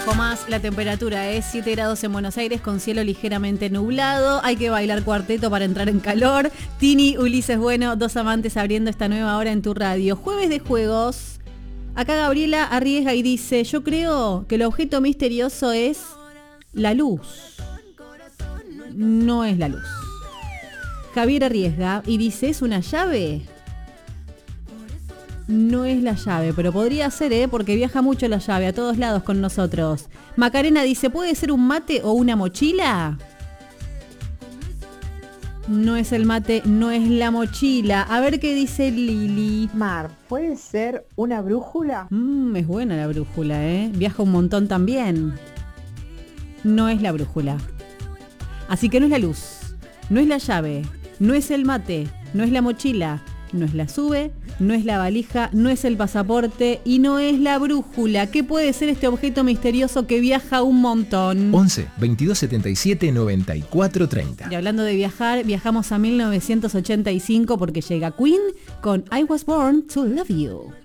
bajó más la temperatura, es 7 grados en Buenos Aires con cielo ligeramente nublado. Hay que bailar cuarteto para entrar en calor. Tini, Ulises Bueno, dos amantes abriendo esta nueva hora en tu radio. Jueves de juegos. Acá Gabriela arriesga y dice, yo creo que el objeto misterioso es la luz. No es la luz. Javier arriesga y dice, ¿es una llave? No es la llave, pero podría ser, porque viaja mucho la llave a todos lados con nosotros. Macarena dice, ¿puede ser un mate o una mochila? No es el mate, no es la mochila. A ver qué dice Lili. Mar, ¿puede ser una brújula? Es buena la brújula, Viaja un montón también. No es la brújula. Así que no es la luz, no es la llave, no es el mate, no es la mochila, no es la sube, no es la valija, no es el pasaporte y no es la brújula. ¿Qué puede ser este objeto misterioso que viaja un montón? 11 22 77 94 30. Y hablando de viajar, viajamos a 1985 porque llega Queen con I Was Born to Love You.